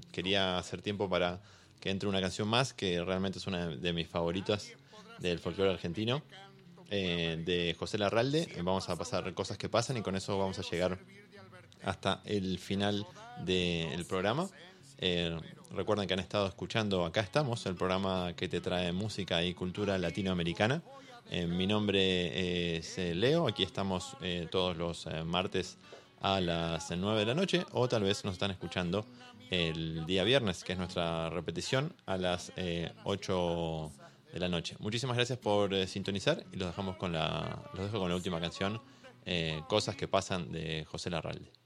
quería hacer tiempo para que entre una canción más, que realmente es una de mis favoritas del folclore argentino, de José Larralde. Vamos a pasar Cosas que pasan y con eso vamos a llegar hasta el final del programa. Recuerden que han estado escuchando Acá estamos, el programa que te trae música y cultura latinoamericana. Mi nombre es Leo, aquí estamos todos los martes a las 9 de la noche, o tal vez nos están escuchando el día viernes, que es nuestra repetición, a las 8 de la noche. Muchísimas gracias por sintonizar y los dejo con la última canción, Cosas que pasan, de José Larralde.